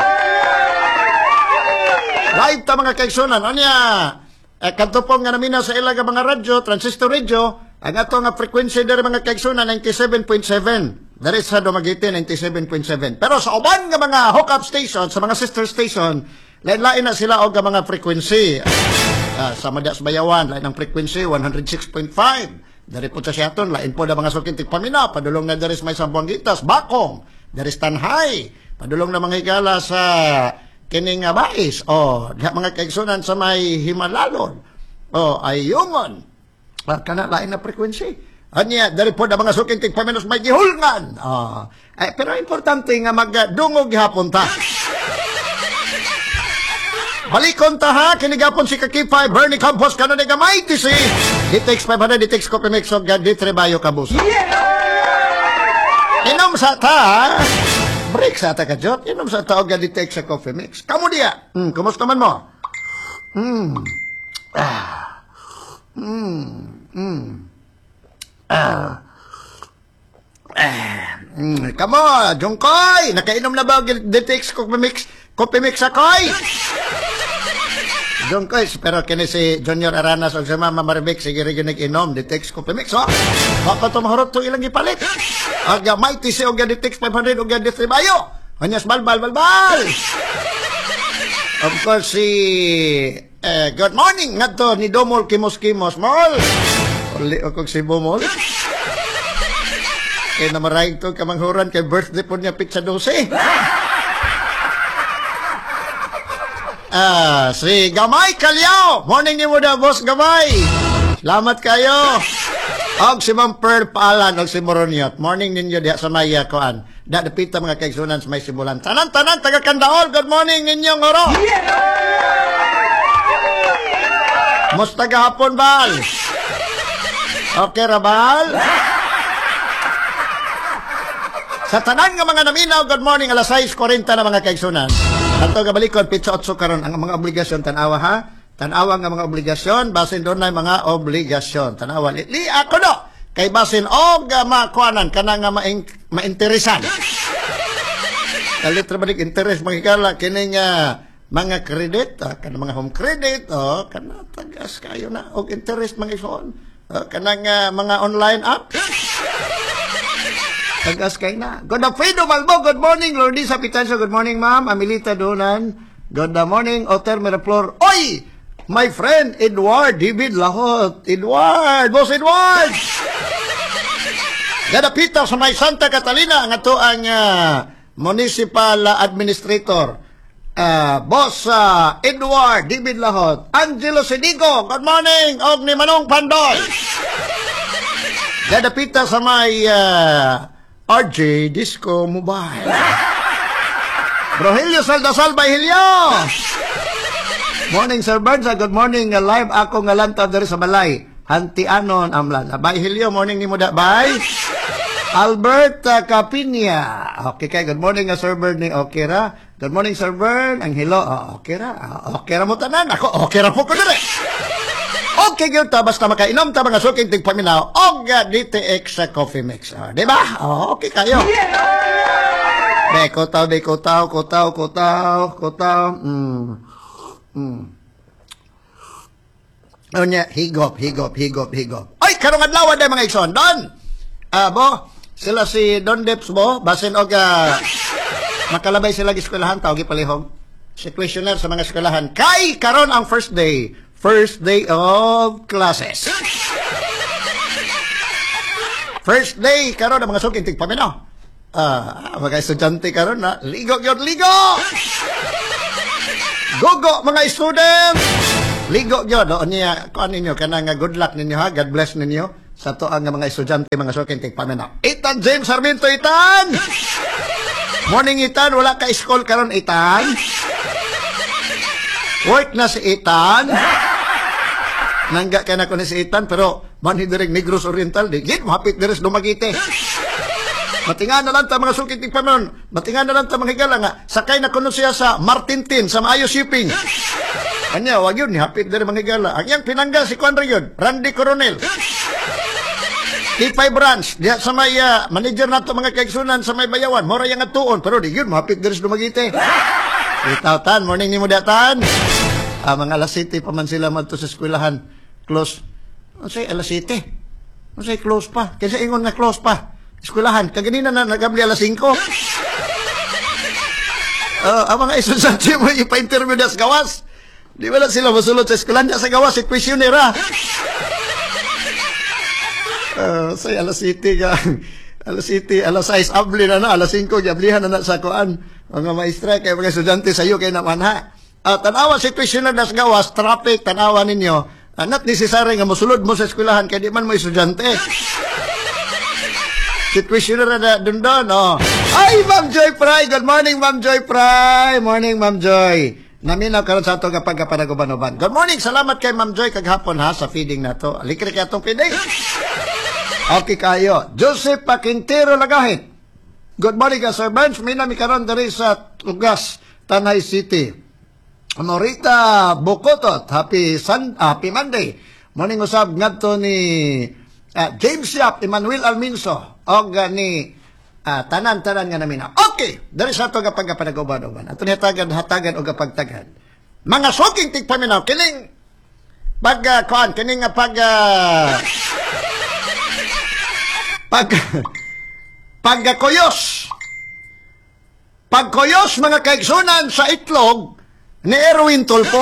Live ta mga kaigsunan. Anya eh, kanto po nga namina sa ilaga mga radyo, transistor radio, ang ato nga frequency dari mga kaigsunan ninety-seven point seven. Dari sa Dumaguete ninety-seven point seven. Pero sa uban nga mga hookup station, sa mga sister station, lain-lain na sila og mga frequency. Uh, sa Madias Bayawan, lain ang frequency one oh six point five. Dari po sa Siaton, lain po na mga sukintik pamina, padulong na dari sa may Sambuangitas, Bakong, dari sa Tanhay, padulong na mga higala sa kining uh, Bais, o mga kaigsunan sa may Himalalon, o Ayungon, uh, kana lain na frequency. Anya, dari po na mga sukintik pamina sa may Gihulngan. Uh, eh, pero importante nga magdungog hapon ta. Balikon ta ha, kinigapon si K five, Bernie Campos, kanon ni gamay ti si D T X five hundred, D T X Coffee Mix, o D three Bayo Kabus. Yeah! Inom sa ta ha, break sa ta ka Jot, inom sa ta o D T X sa Coffee Mix. Kamu dia, hmm, kumusta man mo? Hmm, ah, hmm, hmm, ah, ah, hmm, kamo, Jungkoy, nakainom na ba o D T X Coffee Mix, Coffee Mix akoy? Doon ko, pero kini si Junior Aranas o si Mama Maribek, sige rin nag-inom, D-Tex Coffee Mix, oh. Baka ito mahurot ito ilang ipalit. Aga, may T C o D-Tex five hundred o D three Bayo. Anyas, balbal, balbal. Of course, si, eh, good morning, nga to, ni Domol Kimos-Kimos, Mol. Uli o kong si Bomol. Kaya namarahin to kamanghuran kay birthday po niya pizza dose. Ah, si Gamay Kalyao. Morning ni mo da, boss Gamay. Salamat kayo. Og si Ma'am Pearl Paalan og si Moroniot. Morning ninyo diha sa Maya koan. Da dapita mga kaigsunan sa may simulan. Tanan-tanan taga Kandaol. Good morning ninyo ngoro. Musta gahapon bal? Okay ra bal? Sa tanan nga mga naminaw, good morning, alas sais forty na mga kaigsunan. Ato gabalikon pizza otso karon ang mga obligasyon tanawa ha. Tanawa nga mga obligasyon basin doon na mga obligasyon. Tanawa li, li ako no. Kay basin og uh, makuanan kana nga maing, mainteresan. Kalit ra balik interest magikala kining uh, mga credit, uh, kana mga home credit, oh, kana tagas kayo na og interest mga ison. Uh, kana nga mga online app. Tagas kayo na. Good afternoon, Malbo. Good morning, Lourdes Apitanso. Good morning, ma'am. Amilita Donan. Good morning, Oter Miraflor. Oy! My friend, Edward David Lahot. Edward! Boss Edward! Gadapita sa may Santa Catalina. Nga to ang uh, municipal administrator. Uh, boss uh, Edward David Lahot. Angelo Sinigo. Good morning. Og ni Manong Pandoy. Gadapita sa may... Uh, R J Disco Mobile. Rogelio Saldasal Bahilyo. Morning Sir Burns. Good morning. Live ako nga lantaw dari sa balay. Hantianon amlan. Bahilyo, morning ni mo da. Bye. Albert uh, Capinia. Okay kay good morning uh, Sir Burn ni okay ra. Good morning Sir Burn. Ang hello. Uh, okay ra. Uh, okay ra mo tanan. Ako okay ra po ko dire. Okay yun ta, basta makainom ta mga suking tigpaminaw og D T X sa Coffee Mix. Oh, di ba? Oh, okay kayo. Yeah! De, kotaw, de, kotaw, kotaw, kotaw, kotaw. Mm. Mm. O niya, higop, higop, higop, higop. Ay, karong adlaw day mga ikson. Don! Ah, bo, sila si Don Deps bo, basin og uh, makalabay sila eskwelahan, tawag ipalihog. Si questionnaire sa mga eskwelahan. Kay, karon ang first day. First day of classes. First day, karon ang mga suking tigpaminaw. Ah, mga estudyante karon na, ligo yun, ligo! Gogo, mga student! Ligo yun, doon niya, kuan ninyo, kanang good luck ninyo ha, God bless ninyo, sa to ang mga estudyante, mga suking tigpaminaw. Itan James Sarmiento, Itan! Morning, Ethan. Wala ka school karon, Ethan. Work na si Ethan. Nangga ka na ko ni si Ethan, pero manhi direk Negros Oriental. Di, gid, mahapit deres Dumaguete. Matingan na lang ta mga sukit tigpamanon. Matingan na lang ta mga higala nga. Sakay na kuno siya sa Martin Tin, sa Maayo Shipping. Anya, wag yun, hapit dari mga higala. Ang yang pinangga si Kwan yun, Randy Coronel. T five branch, diya sa may uh, manager na to mga kaigsunan sa may bayawan. Mora yang atuon, pero di yun, mahapit deres Dumaguete. Itaw tan, morning ni mo datan. Ah, mga alas siyete pa man sila madto sa eskwelahan. Close. Ano say alas siyete? Ano say close pa? Kasi ingon nga close pa. Eskwelahan. Kaganina na nagabli alas singko. Uh, ang mga estudyante mo ipa-interview na sa gawas. Di ba lang sila masulod sa eskwelahan sa gawas? Si questionnaire. Uh, say alas siyete ka. Alas siyete, alas sais, abli na na. Alas singko, gablihan na na sa kuan. Mga maestra, kaya mga estudyante sa'yo, kaya naman ha. Uh, tanawa situation na das gawas, traffic, tanawa ninyo. Uh, not necessary nga mosulod mo sa eskwelahan, kaya di man mo estudyante. Situation na na dun doon, oh. Ay, Ma'am Joy Fry! Good morning, Ma'am Joy Fry! Morning, Ma'am Joy. Naminaw karon sa ato kapag kapanaguban-uban. Good morning, salamat kay Ma'am Joy kaghapon ha, sa feeding na to. Alikri kaya itong feeding. Okay kayo. Joseph Paquintero Lagahit. Good morning, ka Sir Bench. May nami karon dari sa Tugas, Tanay City. Morita Bokotot. Happy Sun, Happy Monday. Morning usab ngadto ni uh, James Yap, Emmanuel Alminso, og uh, ni uh, tanan-tanan nga namin. Okay, dari sa ato kapag kapanaguban-uban. Ato ni hatagan, hatagan o kapagtagan. Mga soking tigpaminaw, kining pag, uh, kuan, kining uh, pag, uh, pag, pagkuyos. Pagkuyos mga kaigsunan sa itlog ni Erwin Tulfo.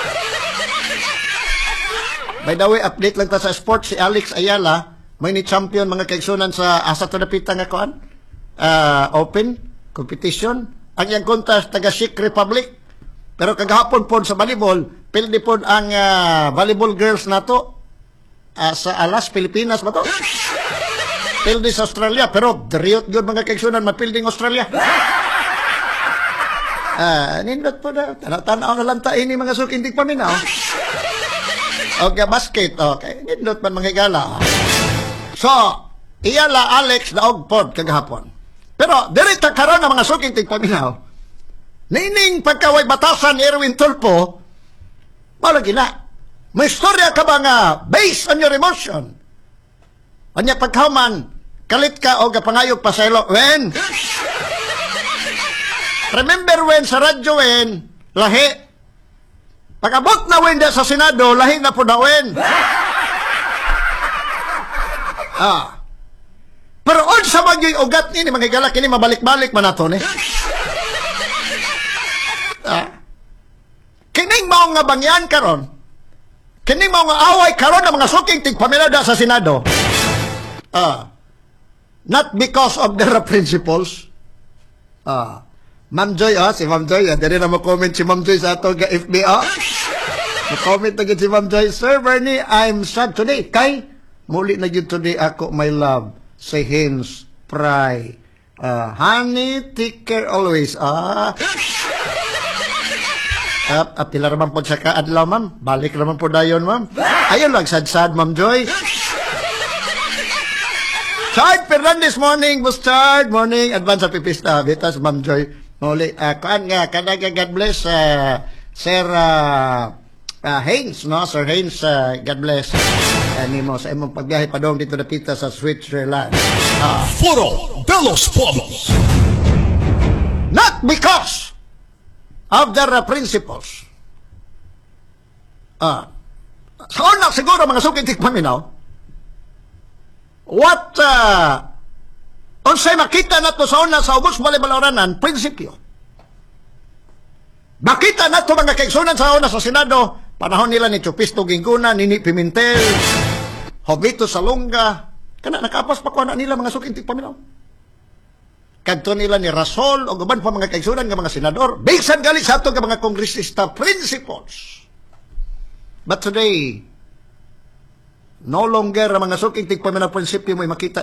By the way, update lang ta sa sports, si Alex Ayala, may ni champion mga kaigsunan sa asa to napita nga kuan, uh, open competition. Ang yang contest taga Czech Republic. Pero kagahapon po sa volleyball, pildi po ang uh, volleyball girls nato uh, sa Alas, Pilipinas ba to? Pildi sa Australia, pero driyot yun mga kaigsunan, mapilding Australia. Ah, uh, nindot po na, tanaw-tanaw na lang tayo ni mga sukindig paminaw. Okay, basket, okay, nindot man mga higala. So, iyala Alex na ogpod kagahapon. Pero, dirita karon ng mga sukindig paminaw, nining pagkaway batasan ni Erwin Tulfo, malagi na, may istorya ka ba nga based on your emotion? Anya pagkauman, kalit ka o kapangayog pa sa ilo. When? Remember when sa radyo when, lahi. Pagabot na when da sa Senado, lahi na po na when. Ah. Pero on sa maging ugat ni, mga higala, kini mabalik-balik man nato ni. Ah. Kining mao nga bangyan karon, kining mao nga away karon ng mga suking tigpamilada sa Senado. Ah, not because of their principles. Ah, Ma'am Joy, ah, si Ma'am Joy, ah, dali na mo-comment si Ma'am Joy sa ato ga F B, ah. Mo-comment na si Ma'am Joy, Sir Bernie, I'm sad today. Kay, muli na yun today ako, my love, say Hens, Fry. Uh, honey, take care always. Ah, At, at tila naman po sa kaadlaw, ma'am. Balik naman po dayon, ma'am. Ayun lang, sad-sad, Ma'am Joy. Chard Fernandez, morning. Boss Chard, morning. Advance happy pista. Bitas, Ma'am Joy. Muli, uh, kuan nga, kanaga, God bless, uh, Sir uh, uh, Haynes, no? Sir Haynes, uh, God bless. Uh, mo sa imong pagbiyahe pa doon dito na pita sa Switzerland. Uh, Foro de los Pueblos. Not because of their uh, principles. Ah, sa una siguro mga sukitik paminaw, what uh, unsay makita nato sa una sa ubos balibaloranan, prinsipyo. Makita nato mga kaigsunan sa una sa Senado, panahon nila ni Chupisto Ginguna, Nini Pimentel, Jovito Salonga, kana nakapas pa ko na nila mga sukitik paminaw. Kadto nila ni Rasol o guban pa mga kaigsunan nga mga senador, bisan gali sa ato nga mga kongresista principles. But today, no longer ang mga suking tigpaminaw prinsipyo mo makita